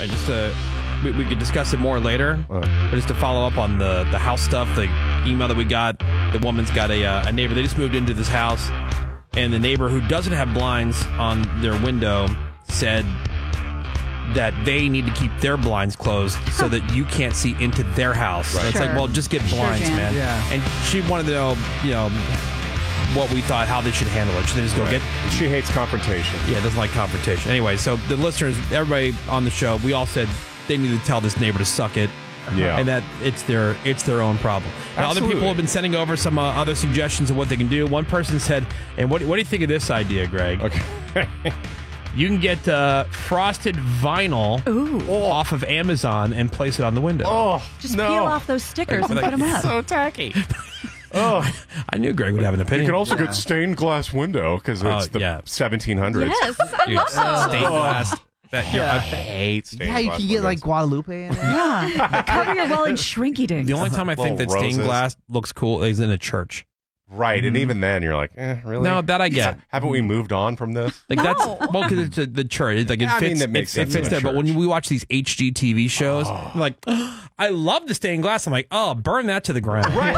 We could discuss it more later, but just to follow up on the house stuff, the email that we got, the woman's got a neighbor. They just moved into this house, and the neighbor who doesn't have blinds on their window said that they need to keep their blinds closed so that you can't see into their house. Right. And it's like, well, just get blinds, man. Yeah. And she wanted to know, what we thought, how they should handle it. Should they just go get... She hates confrontation. Yeah, doesn't like confrontation. Anyway, so the listeners, everybody on the show, we all said they need to tell this neighbor to suck it. Yeah. And that it's their own problem. Now, other people have been sending over some other suggestions of what they can do. One person said, and what do you think of this idea, Greg? Okay. You can get frosted vinyl off of Amazon and place it on the window. Oh, just peel off those stickers and put them up. So tacky. I knew Greg would have an opinion. You can also get stained glass window because it's the 1700s. Yes, I love those. Stained glass. I hate stained glass. Yeah, you can get like Guadalupe in it. Yeah, cover your wall in shrinky dinks. The only time I think that stained glass looks cool is in a church. Right, and even then you're like, really? No, that I get. Haven't we moved on from this? Like that's because it's the church. It's like it fits. It fits there. But when we watch these HGTV shows, like, I love the stained glass. I'm like, burn that to the ground. Right.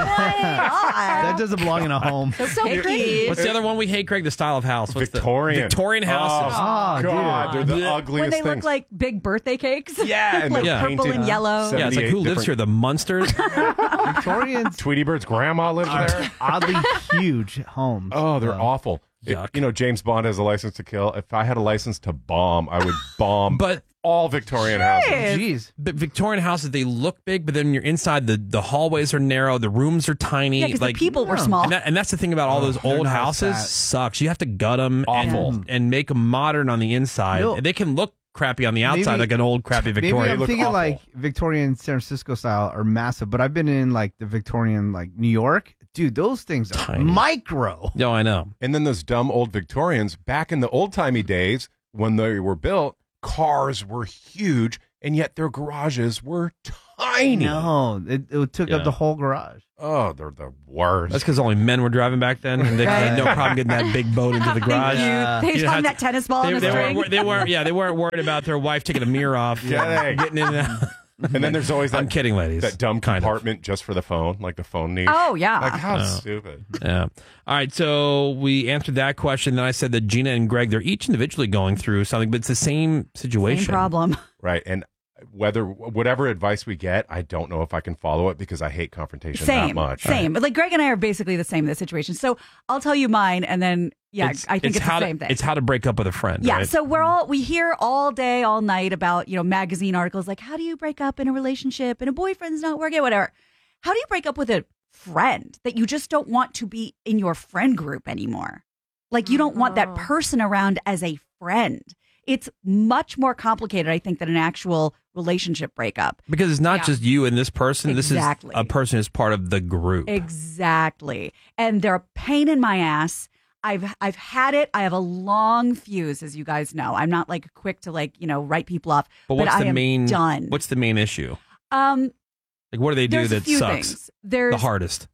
That doesn't belong in a home. So pretty. What's the other one we hate, Greg? The style of house. What's Victorian. Victorian houses. Oh, God, they're the ugliest when they things. look like big birthday cakes. Yeah, and like they're purple painted and yellow. Yeah, it's like who lives here? The Munsters. Victorians, Tweety Bird's grandma lives there. oddly huge homes. Oh, they're awful. James Bond has a license to kill. If I had a license to bomb, I would bomb all Victorian houses. Jeez. But Victorian houses, they look big, but then you're inside, the hallways are narrow, the rooms are tiny. Yeah, because like, the people were small. And that's the thing about all those old houses. Sucks. You have to gut them and make them modern on the inside. No. They can look crappy on the outside, like an old crappy Victorian. Maybe I'm thinking like Victorian San Francisco style are massive, but I've been in like the Victorian like New York. Dude, those things are tiny. Micro. No, I know. And then those dumb old Victorians, back in the old-timey days when they were built, cars were huge, and yet their garages were tiny. No, it took up the whole garage. Oh, they're the worst. That's because only men were driving back then, and they had no problem getting that big boat into the garage. They just hung that tennis ball on a string. They weren't worried about their wife taking a mirror off. Getting in and out. And then there's always I'm kidding, ladies. That dumb compartment just for the phone, like the phone niche. Oh, yeah. Like, how stupid. Yeah. All right, so we answered that question. Then I said that Gina and Greg, they're each individually going through something, but it's the same situation. Same problem. Right. And whatever advice we get, I don't know if I can follow it because I hate confrontation that much. Same. Like Greg and I are basically the same in this situation. So I'll tell you mine, and then I think it's the same thing. It's how to break up with a friend. Yeah. Right? So we hear all day, all night about magazine articles like how do you break up in a relationship and a boyfriend's not working, whatever. How do you break up with a friend that you just don't want to be in your friend group anymore? Like you don't want that person around as a friend. It's much more complicated, I think, than an actual relationship breakup. Because it's not just you and this person. Exactly. This is a person who's part of the group. Exactly. And they're a pain in my ass. I've had it. I have a long fuse, as you guys know. I'm not like quick to write people off. But what's I the am main? done. What's the main issue? Like what do they do that few sucks? Things. There's the hardest.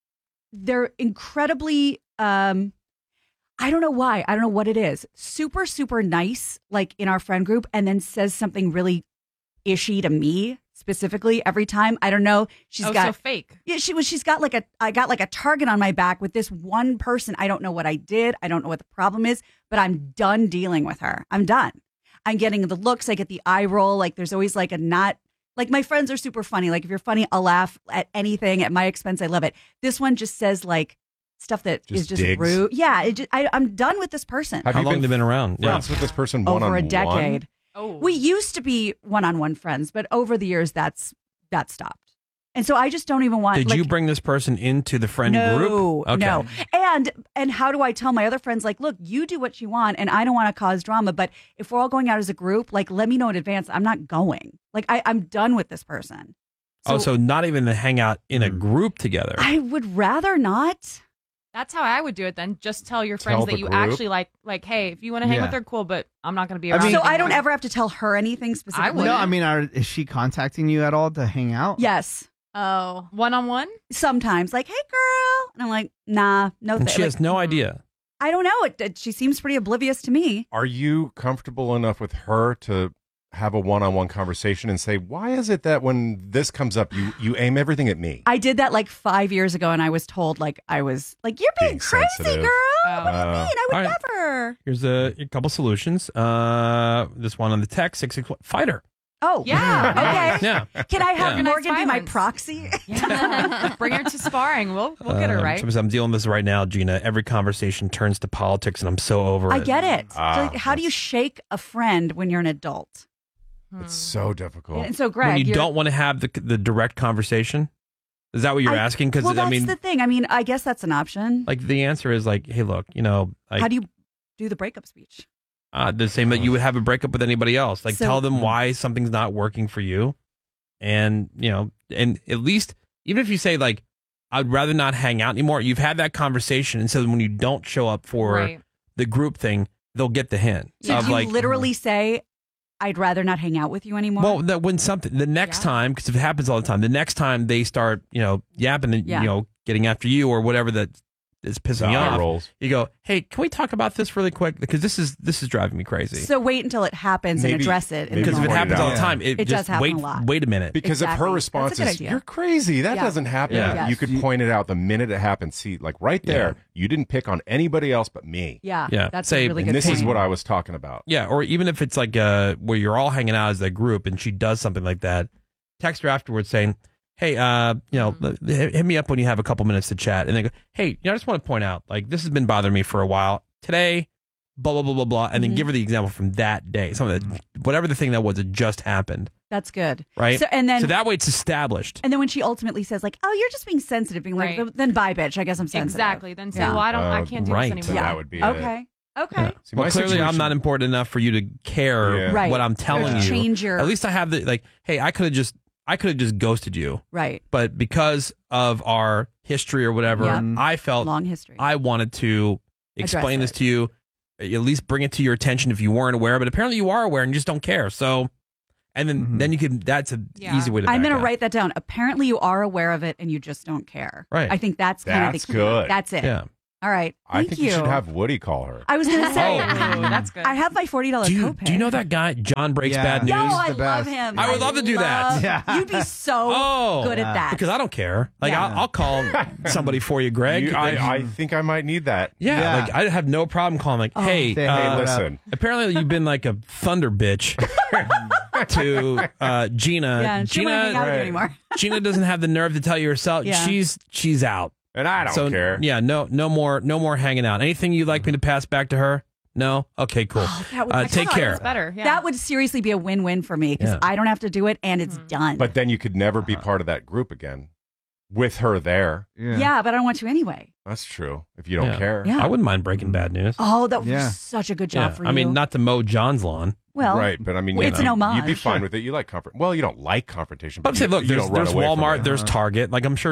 They're incredibly. I don't know why. I don't know what it is. Super, super nice, like in our friend group, and then says something really ishy to me specifically every time. I don't know. She's got so fake. Yeah, she's got I got like a target on my back with this one person. I don't know what I did. I don't know what the problem is, but I'm done dealing with her. I'm done. I'm getting the looks. I get the eye roll. Like there's always like a not. Like my friends are super funny. Like if you're funny, I'll laugh at anything at my expense. I love it. This one just says like stuff that is just digs. rude. Yeah, I'm done with this person. How long have they been around? Friends with this person over a decade. Oh. We used to be one-on-one friends, but over the years that stopped. And so I just don't even want. Did you bring this person into the friend group? Okay. No. And how do I tell my other friends like, look, you do what you want, and I don't want to cause drama, but if we're all going out as a group, like let me know in advance. I'm not going. Like I'm done with this person. So not even to hang out in a group together. I would rather not. That's how I would do it then. Just tell your friends that you group. actually like, hey, if you want to hang with her, cool, but I'm not going to be around. So I don't ever have to tell her anything specifically? No, I mean, is she contacting you at all to hang out? Yes. Oh, one-on-one? Sometimes, like, hey, girl. And I'm like, nah, no And she has no idea. I don't know. She seems pretty oblivious to me. Are you comfortable enough with her to have a one-on-one conversation and say, why is it that when this comes up, you aim everything at me? I did that like 5 years ago, and I was told you're being crazy, sensitive. girl. What do you mean? I would All right. never. Here's a couple solutions. This one on the text, 661 fighter. Oh, Yeah. Okay. Yeah. Can I have Yeah. Morgan be my Violence. proxy? Yeah. Bring her to sparring. We'll get her right. I'm dealing with this right now, Gina. Every conversation turns to politics, and I'm so over it. I get it. So, Ah, like, how do you shake a friend when you're an adult? It's so difficult. And so, Greg, When you you're- don't want to have the direct conversation. Is that what you're asking? Because well, that's I mean, the thing. I mean, I guess that's an option. like the answer is like, hey, look, like, How do you do the breakup speech? the same that you would have a breakup with anybody else. Like, So- tell them why something's not working for you, and and at least even if you say like, I'd rather not hang out anymore. You've had that conversation, and so when you don't show up for Right. the group thing, they'll get the hint So of do you like literally say, "I'd rather not hang out with you anymore"? Well, that when something the next Yeah. time, because it happens all the time. The next time they start, yapping and Yeah. getting after you or whatever that is pissing you Eye off. rolls. You go, hey, can we talk about this really quick? Because this is driving me crazy. So wait until it happens and Maybe- address it. in the maybe Because if it point moment. happens all the out. time, It does just happen wait. a lot. Wait a minute. Because if Exactly. her That's response a good is, idea. you're crazy, that Yeah. doesn't happen. Yeah. You could Yes. point it out the minute it happens. See, like right there, Yeah. you didn't pick on anybody else but me. Yeah, Yeah. that's Say- a really And good this is point. what I was talking about. Yeah, or even if it's like where you're all hanging out as a group and she does something like that, text her afterwards saying, hey, hit me up when you have a couple minutes to chat. And they go, hey, I just want to point out, like, this has been bothering me for a while. Today, blah, blah, blah, blah, blah. And then give her the example from that day. Whatever the thing that was that just happened. That's good. Right? So, and then So that way it's established. and then when she ultimately says like, "Oh, you're just being sensitive," being like, Right. "Then bye, bitch. I guess I'm sensitive." Exactly. Then say, Yeah. well, I can't do right. this So anymore. that would be it. Okay. Okay. Yeah. See, Well, my clearly I'm situation- not important enough for you to care Yeah. Right. what I'm telling Yeah. you. Change your- At least I have hey, I could have just ghosted you. Right. But because of our history or whatever, Yep. I felt Long history. I wanted to explain Address this to you, at least bring it to your attention if you weren't aware, but apparently you are aware and you just don't care. So, and then you can, that's an Yeah. easy way to I'm back going to out. write that down. Apparently, you are aware of it and you just don't care. Right. I think that's kind of That's the key. good. That's it. Yeah. All right. I Thank think you should have Woody call her. I was going to say, Ooh, that's good. I have my $40 copay. Do you know that guy, John Breaks Yeah. Bad News? No, He's I the love best. him. I would love to do that. love- Yeah. You'd be so Oh. good at that. Because I don't care. Like, Yeah. I'll call somebody for you, Greg. I think I might need that. yeah, Yeah. like I have no problem calling. Like, hey, Say, hey, what up? Listen, apparently you've been like a thunder bitch to Gina. Yeah, she won't hang out with you right. anymore. Gina doesn't have the nerve to tell you herself. Yeah. She's out. and I don't So care. yeah, no more hanging out. Anything you'd like me to pass back to her? No. Okay, cool. That would, Take Oh, care. It's better. Yeah. That would seriously be a win-win for me because Yeah. I don't have to do it and it's done. But then you could never be part of that group again with her there. yeah, but I don't want to anyway. That's true. If you don't Yeah. care. Yeah. I wouldn't mind breaking bad news. Oh, that was Yeah. such a good job Yeah. for you. I mean, not to mow John's lawn. well, Right, but I mean, It's an homage. you'd be fine with it. You like comfort. Well, you don't like confrontation, But but I'm saying, you, look, you there's don't run away from Walmart, it. there's Target. Like I'm sure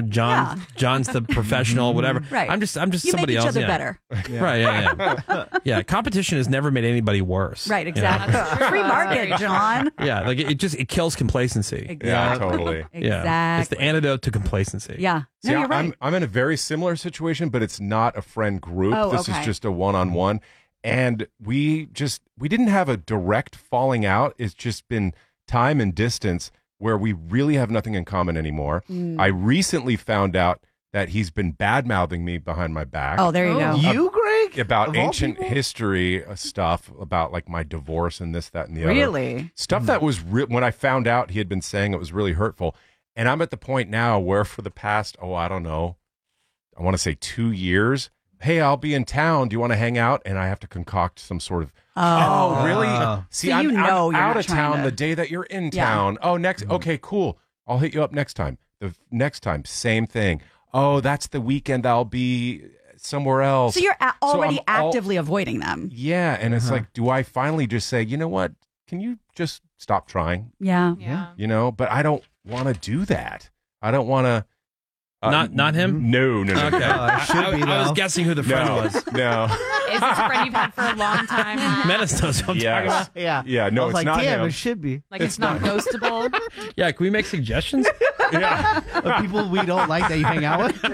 John's the professional, whatever. Right. I'm just you make somebody each else. other yeah. better. Right. Yeah. Yeah. Competition has never made anybody worse. Right, you know? exactly. Free market, John. Yeah. Like it kills complacency. Yeah, Exactly. totally. Yeah. Exactly. It's the antidote to complacency. Yeah. No, See, you're right. I'm in a very similar situation, but it's not a friend group. Oh, This okay. is just a one-on-one. And we didn't have a direct falling out. It's just been time and distance where we really have nothing in common anymore. Mm. I recently found out that he's been bad-mouthing me behind my back. Oh, there you go. You, Greg? About Of all ancient people? history stuff, about like my divorce and this, that, and the other. Really? Stuff that was when I found out he had been saying it was really hurtful. And I'm at the point now where for the past, I don't know, I want to say 2 years, hey, I'll be in town. Do you want to hang out? And I have to concoct some sort of, Oh. really? Oh. See, So I'm you know out, you're out not of trying town to- the day that you're in Yeah. town. Oh, okay, cool. I'll hit you up next time. The next time, same thing. Oh, that's the weekend I'll be somewhere else. So you're already I'm all- actively avoiding them. Yeah, and it's like, do I finally just say, you know what? Can you just stop trying? Yeah. Yeah. You know, but I don't want to do that. I don't want to. Not him? No. Okay. it should be, I was though. guessing who the friend No, was. no. Is this a friend you've had for a long time? Menace knows what I'm talking about. Yeah. Yeah, no, I was it's like, not damn, him. it should be. Like it's not ghostable. Yeah, can we make suggestions? Yeah. Of people we don't like that you hang out with.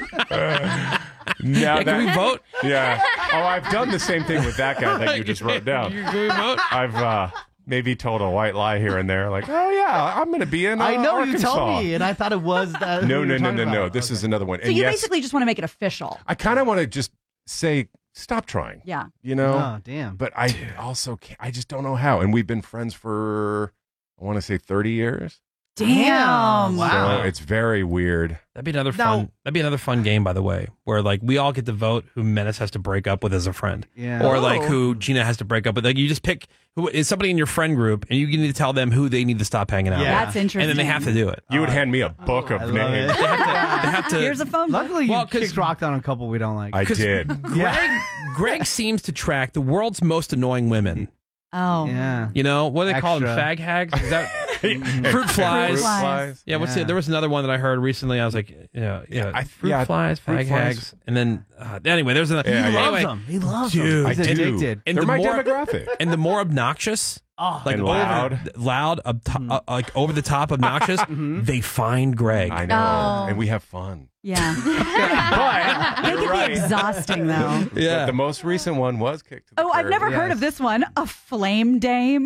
Now Yeah, can we vote? Yeah. Oh, I've done the same thing with that guy that you just wrote down. Can we vote? I've maybe told a white lie here and there, like, oh yeah, I'm going to be in. I know Arkansas. you told me, and I thought it was that. No. This is another one. So and you yes, basically just want to make it official. I kind of want to just say, stop trying. Yeah. You know. Oh, damn. But I also can't, I just don't know how. And we've been friends for, I want to say 30 years. Damn. Wow. So it's very weird. That'd be another fun game, by the way, where like we all get to vote who Menace has to break up with as a friend, Yeah. or like who Gina has to break up with. Like you just pick who is somebody in your friend group, and you need to tell them who they need to stop hanging out. Yeah. with. That's interesting. And then they have to do it. You would hand me a book of I love names. it. They have to. Here's a phone book. Luckily, you Well, 'cause- kicked rock on a couple we don't like. I did. Greg seems to track the world's most annoying women. Oh. Yeah. You know what do they call them? Extra. Fag hags? Is that fruit flies? Fruit flies. Yeah, what's Yeah. there was another one that I heard recently. I was like, fruit flies, fruit fag flies. hags, and then anyway, there's another. Yeah, He yeah. loves Anyway, them. He loves dude, them. He's I do. addicted. And They're the my more- demographic. and the more obnoxious, like And loud, like over the top obnoxious, they find Greg. I know. Oh. And we have fun. Yeah. But It you're can right. be exhausting, though. But the most recent one was kicked to the Oh, I've curb. never heard Yes. of this one. A flame dame.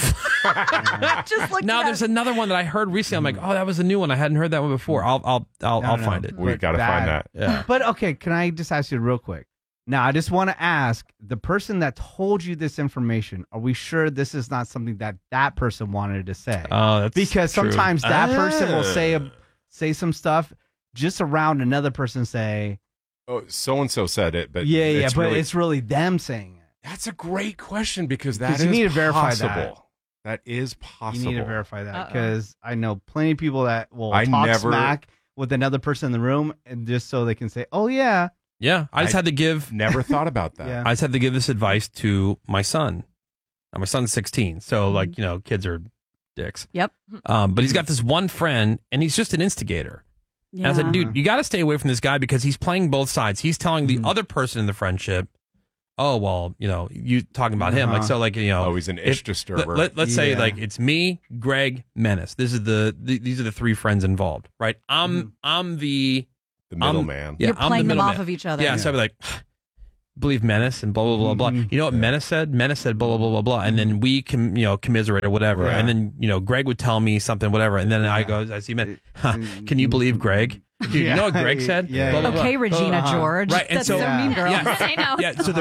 Just look. No, there's another one that I heard recently. I'm like, oh, that was a new one. I hadn't heard that one before. I'll find it. We got to find that. Yeah. But okay, can I just ask you real quick? Now, I just want to ask the person that told you this information, are we sure this is not something that person wanted to say? Oh, that's Because true. sometimes that person will Ah. say some stuff just around another person say, Oh, so and so said it, but but really, it's really them saying it. that's a great question because that 'Cause is you need to verify that. possible. That is possible. You need to verify that Uh-oh. because I know plenty of people that will I talk never- smack with another person in the room, and just so they can say, "Oh yeah, Yeah, I just had to give. Never thought about that. Yeah. I just had to give this advice to my son. My son's 16, so like kids are dicks. Yep. But he's got this one friend, and he's just an instigator. And I said, dude, you got to stay away from this guy because he's playing both sides. He's telling the other person in the friendship, oh, well, you talking about him. Like, so like, Oh, he's an itch disturber. Let's say Yeah. like it's me, Greg, Menace. This is these are the three friends involved, right? I'm the the middleman. yeah, You're I'm playing the them off middleman. of each other. Yeah, so I'd be like, believe Menace and blah blah blah blah. You know what Menace said? Menace said blah blah blah blah blah, and then we can commiserate or whatever. Yeah. And then Greg would tell me something whatever, and then I see Menace. Huh, can you believe Greg? Dude, you know what Greg said? Yeah. Blah, blah, blah. Okay, Regina Uh-huh. George. Right, and That's so- so mean, girl. Yeah. I know. Yeah, so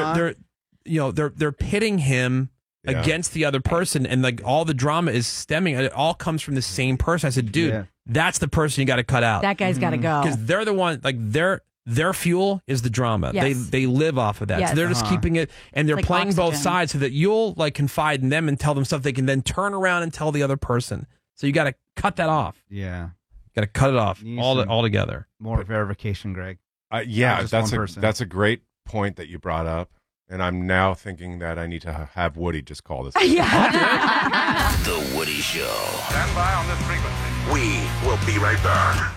they're pitting him Yeah. against the other person, and like all the drama is stemming. It all comes from the same person. I said, dude, Yeah. that's the person you got to cut out That guy's got to go. because they're the one. Like their fuel is the drama. Yes. They live off of that. Yes. So they're just keeping it, and they're It's like playing both oxygen. sides so that you'll like confide in them and tell them stuff they can then turn around and tell the other person. So you got to cut that off. yeah." Got to cut it off You need all some- together. More verification, Greg. Yeah, just that's one a person. that's a great point that you brought up, and I'm now thinking that I need to have Woody just call this. Yeah. The Woody Show. Stand by on this frequency. We will be right back.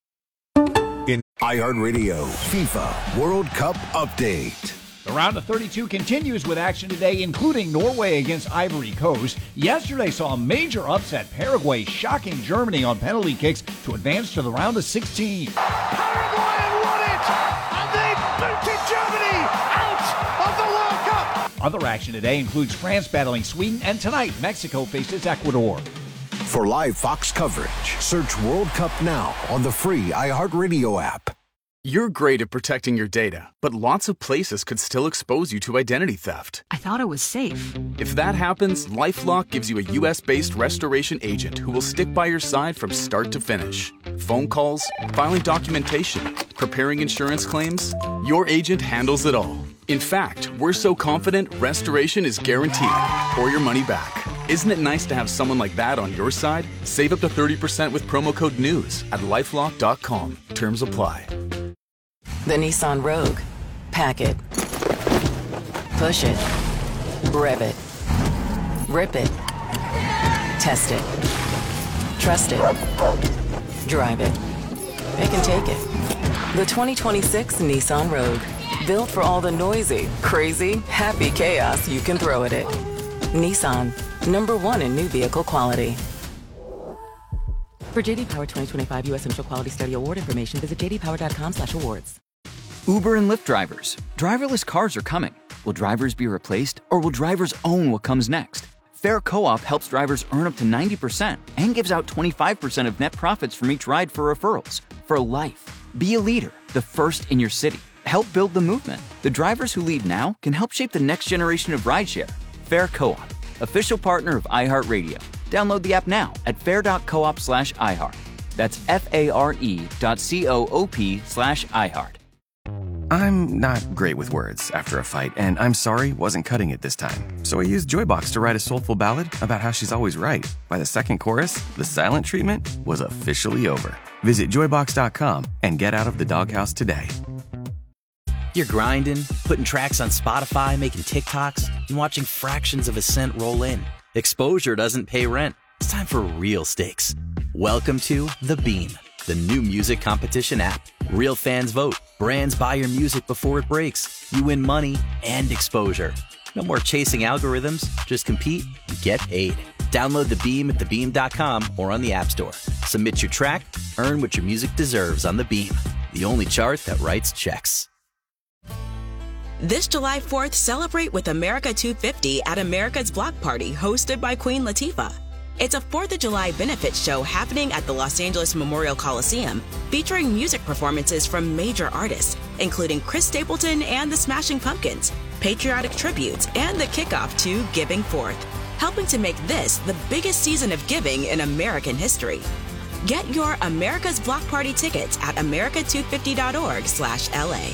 In iHeartRadio, FIFA World Cup update. The round of 32 continues with action today, including Norway against Ivory Coast. Yesterday saw a major upset. Paraguay shocking Germany on penalty kicks to advance to the round of 16. Paraguay won it, and they booted Germany out of the World Cup. Other action today includes France battling Sweden, and tonight Mexico faces Ecuador. For live Fox coverage, search World Cup now on the free iHeartRadio app. You're great at protecting your data, but lots of places could still expose you to identity theft. I thought it was safe. If that happens, LifeLock gives you a U.S.-based restoration agent who will stick by your side from start to finish. Phone calls, filing documentation, preparing insurance claims, your agent handles it all. In fact, we're so confident restoration is guaranteed or your money back. Isn't it nice to have someone like that on your side? Save up to 30% with promo code NEWS at LifeLock.com. Terms apply. The Nissan Rogue. Pack it. Push it. Rev it. Rip it. Test it. Trust it. Drive it. It can take it. The 2026 Nissan Rogue. Built for all the noisy, crazy, happy chaos you can throw at it. Nissan. #1 in new vehicle quality. For JD Power 2025 U.S. Initial Quality Study Award information, visit jdpower.com/awards. Uber and Lyft drivers. Driverless cars are coming. Will drivers be replaced, or will drivers own what comes next? Fair Co-op helps drivers earn up to 90% and gives out 25% of net profits from each ride for referrals. For life. Be a leader, the first in your city. Help build the movement. The drivers who lead now can help shape the next generation of rideshare. Fair Co-op, official partner of iHeartRadio. Download the app now at fair.coop/iHeart. That's FARE.coop/iHeart. I'm not great with words after a fight, and I'm sorry wasn't cutting it this time. So I used Joybox to write a soulful ballad about how she's always right. By the second chorus, the silent treatment was officially over. Visit joybox.com and get out of the doghouse today. You're grinding, putting tracks on Spotify, making TikToks, and watching fractions of a cent roll in. Exposure doesn't pay rent. It's time for real stakes. Welcome to The Beam, the new music competition app. Real fans vote. Brands buy your music before it breaks. You win money and exposure. No more chasing algorithms. Just compete and get paid. Download The Beam at thebeam.com or on the App Store. Submit your track, earn what your music deserves on The Beam, the only chart that writes checks. This July 4th, celebrate with America 250 at America's Block Party, hosted by Queen Latifah. It's a 4th of July benefit show happening at the Los Angeles Memorial Coliseum, featuring music performances from major artists, including Chris Stapleton and the Smashing Pumpkins, patriotic tributes, and the kickoff to Giving Forth, helping to make this the biggest season of giving in American history. Get your America's Block Party tickets at america250.org/LA.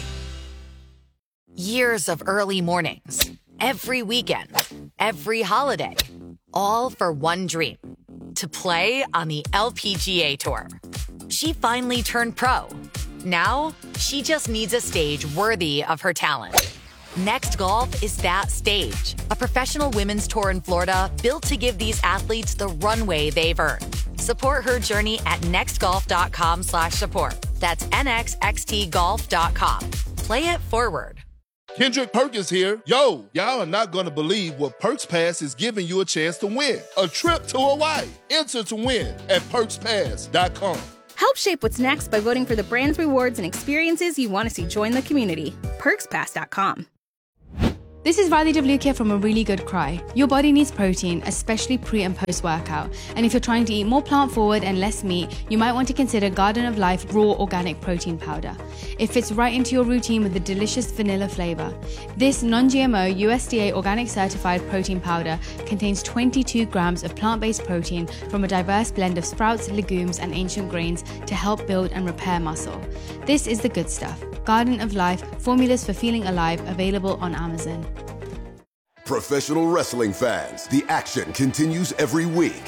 Years of early mornings, every weekend, every holiday, all for one dream, to play on the LPGA Tour. She finally turned pro. Now, she just needs a stage worthy of her talent. Next Golf is that stage, a professional women's tour in Florida built to give these athletes the runway they've earned. Support her journey at nextgolf.com/support. That's nxxtgolf.com. Play it forward. Kendrick Perkins here. Yo, y'all are not going to believe what Perks Pass is giving you a chance to win. A trip to Hawaii. Enter to win at perkspass.com. Help shape what's next by voting for the brands, rewards, and experiences you want to see join the community. perkspass.com. This is Riley W. here from A Really Good Cry. Your body needs protein, especially pre and post workout. And if you're trying to eat more plant forward and less meat, you might want to consider Garden of Life Raw Organic Protein Powder. It fits right into your routine with a delicious vanilla flavor. This non-GMO USDA organic certified protein powder contains 22 grams of plant-based protein from a diverse blend of sprouts, legumes, and ancient grains to help build and repair muscle. This is the good stuff. Garden of Life, formulas for feeling alive, available on Amazon. Professional wrestling fans, the action continues every week.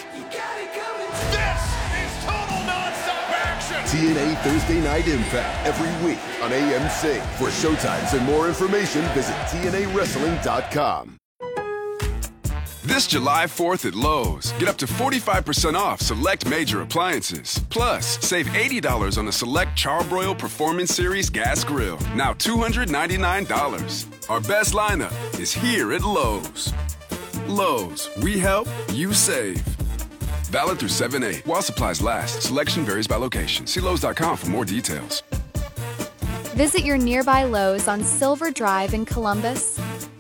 This is total nonstop action. TNA Thursday Night Impact every week on AMC. For showtimes and more information, visit TNAWrestling.com. This July 4th at Lowe's, get up to 45% off select major appliances. Plus, save $80 on a select Charbroil Performance Series gas grill, now $299. Our best lineup is here at Lowe's. Lowe's, we help, you save. Valid through 7/8 while supplies last. Selection varies by location. See Lowes.com for more details. Visit your nearby Lowe's on Silver Drive in Columbus.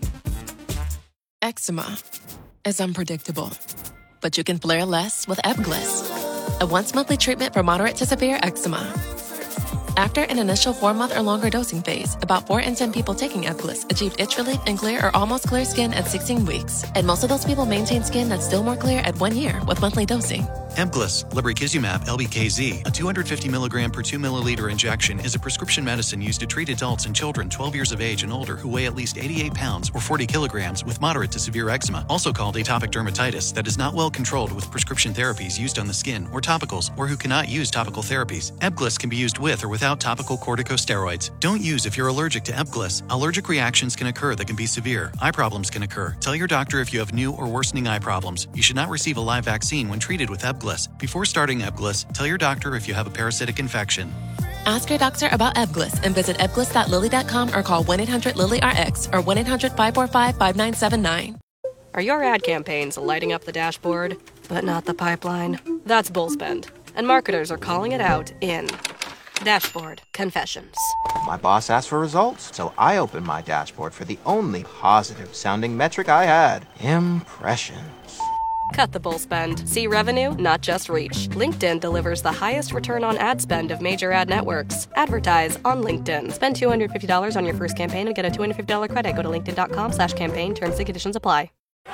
Eczema is unpredictable, but you can flare less with Ebglyss, a once-monthly treatment for moderate to severe eczema. After an initial 4-month or longer dosing phase, about 4 in 10 people taking Ebglyss achieved itch relief and clear or almost clear skin at 16 weeks. And most of those people maintain skin that's still more clear at 1 year with monthly dosing. Ebglyss, lebrikizumab LBKZ, a 250 milligram per 2 milliliter injection, is a prescription medicine used to treat adults and children 12 years of age and older who weigh at least 88 pounds or 40 kilograms with moderate to severe eczema, also called atopic dermatitis, that is not well controlled with prescription therapies used on the skin or topicals, or who cannot use topical therapies. Ebglyss can be used with or without topical corticosteroids. Don't use if you're allergic to Ebglyss. Allergic reactions can occur that can be severe. Eye problems can occur. Tell your doctor if you have new or worsening eye problems. You should not receive a live vaccine when treated with Ebglyss. Before starting Ebglyss, tell your doctor if you have a parasitic infection. Ask your doctor about Ebglyss and visit ebglyss.lilly.com or call 1-800-LILY-RX or 1-800-545-5979. Are your ad campaigns lighting up the dashboard, but not the pipeline? That's bullspend, and marketers are calling it out in Dashboard Confessions. My boss asked for results, so I opened my dashboard for the only positive-sounding metric I had: impressions. Cut the bull spend. See revenue, not just reach. LinkedIn delivers the highest return on ad spend of major ad networks. Advertise on LinkedIn. Spend $250 on your first campaign and get a $250 credit. Go to linkedin.com/campaign. Terms and conditions apply.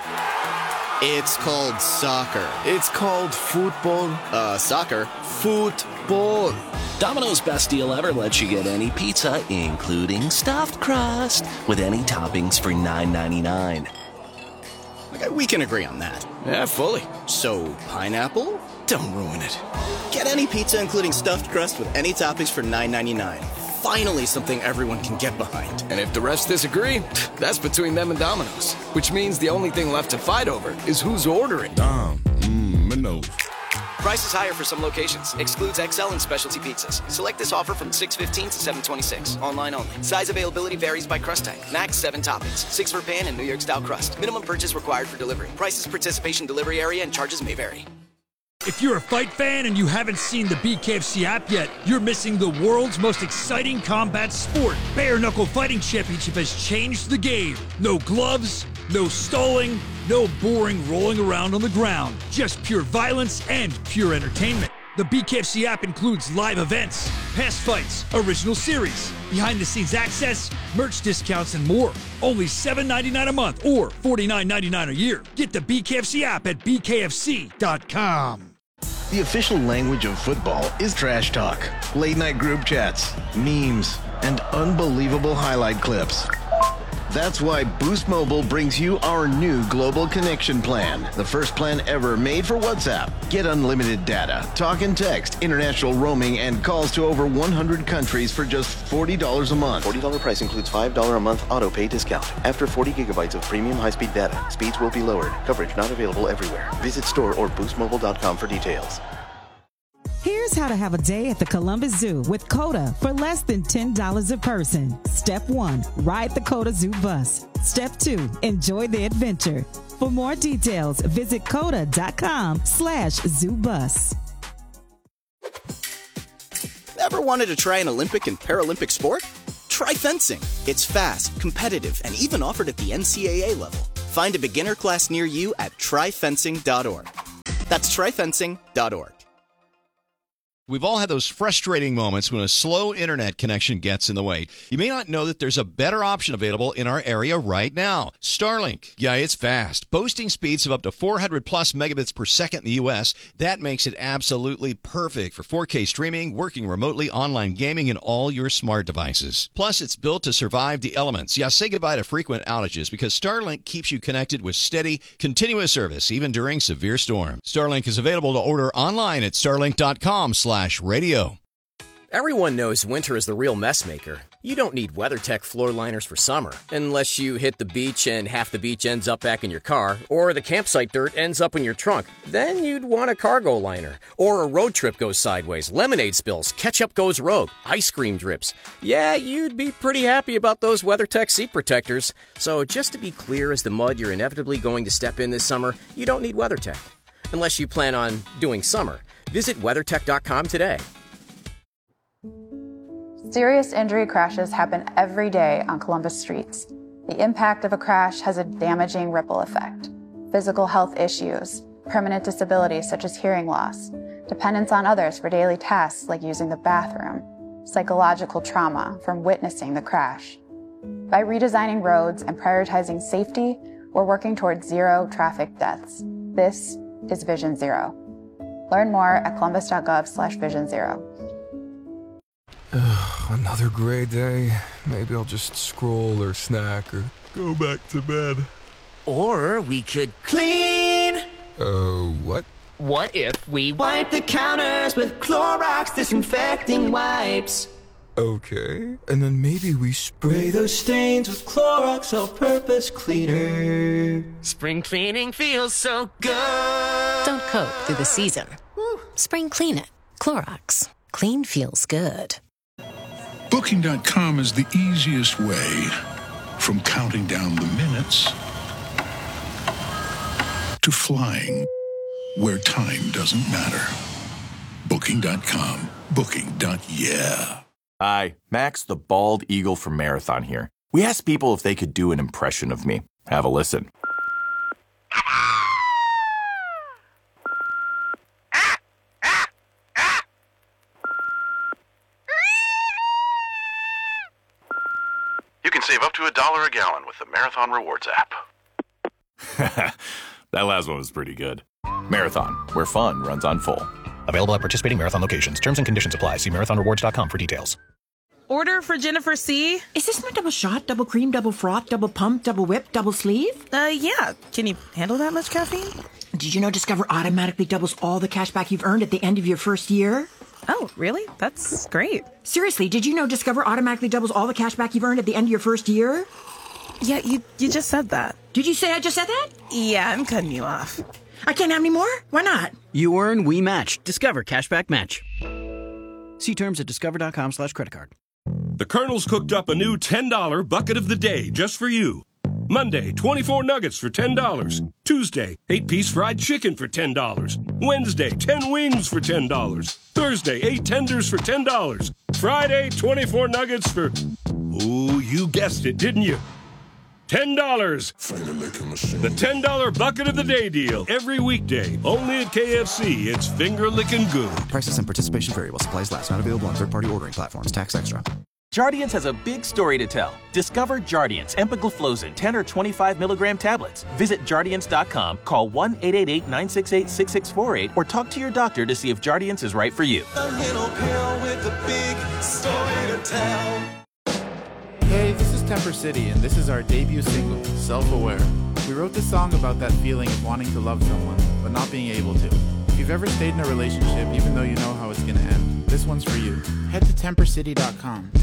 It's called soccer. It's called football. Soccer. Football. Domino's Best Deal Ever lets you get any pizza, including stuffed crust, with any toppings for $9.99. Okay, we can agree on that. Yeah, fully. So, pineapple? Don't ruin it. Get any pizza, including stuffed crust, with any toppings for $9.99. Finally, something everyone can get behind. And if the rest disagree, that's between them and Domino's. Which means the only thing left to fight over is who's ordering. Domino's. Prices higher for some locations. Excludes XL and specialty pizzas. Select this offer from 6/15 to 7/26. Online only. Size availability varies by crust type. Max 7 toppings. 6 for pan and New York style crust. Minimum purchase required for delivery. Prices, participation, delivery area, and charges may vary. If you're a fight fan and you haven't seen the BKFC app yet, you're missing the world's most exciting combat sport. Bare Knuckle Fighting Championship has changed the game. No gloves, no stalling, no boring rolling around on the ground. Just pure violence and pure entertainment. The BKFC app includes live events, past fights, original series, behind-the-scenes access, merch discounts, and more. Only $7.99 a month or $49.99 a year. Get the BKFC app at bkfc.com. The official language of football is trash talk, late-night group chats, memes, and unbelievable highlight clips. That's why Boost Mobile brings you our new global connection plan, the first plan ever made for WhatsApp. Get unlimited data, talk and text, international roaming, and calls to over 100 countries for just $40 a month. $40 price includes $5 a month auto pay discount. After 40 gigabytes of premium high-speed data, speeds will be lowered. Coverage not available everywhere. Visit store or boostmobile.com for details. Here's how to have a day at the Columbus Zoo with COTA for less than $10 a person. Step 1, ride the COTA Zoo bus. Step 2, enjoy the adventure. For more details, visit COTA.com/zoobus. Ever wanted to try an Olympic and Paralympic sport? Try fencing. It's fast, competitive, and even offered at the NCAA level. Find a beginner class near you at tryfencing.org. That's tryfencing.org. We've all had those frustrating moments when a slow internet connection gets in the way. You may not know that there's a better option available in our area right now. Starlink. Yeah, it's fast. Boasting speeds of up to 400 plus megabits per second in the U.S. That makes it absolutely perfect for 4K streaming, working remotely, online gaming, and all your smart devices. Plus, it's built to survive the elements. Yeah, say goodbye to frequent outages because Starlink keeps you connected with steady, continuous service, even during severe storms. Starlink is available to order online at starlink.com/radio. Everyone knows winter is the real mess maker. You don't need WeatherTech floor liners for summer, unless you hit the beach and half the beach ends up back in your car, or the campsite dirt ends up in your trunk. Then you'd want a cargo liner. Or a road trip goes sideways, lemonade spills, ketchup goes rogue, ice cream drips. Yeah, you'd be pretty happy about those WeatherTech seat protectors. So just to be clear as the mud you're inevitably going to step in this summer, you don't need WeatherTech. Unless you plan on doing summer. Visit WeatherTech.com today. Serious injury crashes happen every day on Columbus streets. The impact of a crash has a damaging ripple effect. Physical health issues, permanent disabilities such as hearing loss, dependence on others for daily tasks like using the bathroom, psychological trauma from witnessing the crash. By redesigning roads and prioritizing safety, we're working towards zero traffic deaths. This is Vision Zero. Learn more at columbus.gov/Vision Zero. Another gray day. Maybe I'll just scroll or snack or go back to bed. Or we could clean. What? What if we wipe the counters with Clorox disinfecting wipes? Okay. And then maybe we Spray those stains with Clorox all-purpose cleaner. Spring cleaning feels so good. Don't cope through the season. Spring clean it. Clorox. Clean feels good. Booking.com is the easiest way from counting down the minutes to flying where time doesn't matter. Booking.com. Booking.yeah. Hi, Max the Bald Eagle from Marathon here. We asked people if they could do an impression of me. Have a listen. save up to $1 a gallon with the Marathon Rewards app. That last one was pretty good. Marathon, where fun runs on full. Available at participating Marathon locations. Terms and conditions apply. See marathonrewards.com for details. Order for Jennifer C. Is this my double shot, double cream, double froth, double pump, double whip, double sleeve? Yeah. Can you handle that much caffeine? Did you know Discover automatically doubles all the cash back you've earned at the end of your first year? Oh, really? That's great. Seriously, did you know Discover automatically doubles all the cash back you've earned at the end of your first year? Yeah, you just said that. Did you say I just said that? Yeah, I'm cutting you off. I can't have any more? Why not? You earn, we match. Discover Cashback Match. See terms at discover.com/creditcard. The Colonel's cooked up a new $10 bucket of the day just for you. Monday, 24 nuggets for $10. Tuesday, 8-piece fried chicken for $10. Wednesday, 10 wings for $10. Thursday, 8 tenders for $10. Friday, 24 nuggets for... Oh, you guessed it, didn't you? $10. The $10 bucket of the day deal. Every weekday. Only at KFC. It's finger-licking good. Prices and participation vary while supplies last. Not available on third-party ordering platforms. Tax extra. Jardiance has a big story to tell. Discover Jardiance empagliflozin 10 or 25 milligram tablets. Visit Jardiance.com, call 1-888-968-6648, or talk to your doctor to see if Jardiance is right for you. A little pill with a big story to tell. Hey, this is Temper City, and this is our debut single, Self-Aware. We wrote this song about that feeling of wanting to love someone, but not being able to. If you've ever stayed in a relationship, even though you know how it's going to end, this one's for you. Head to tempercity.com to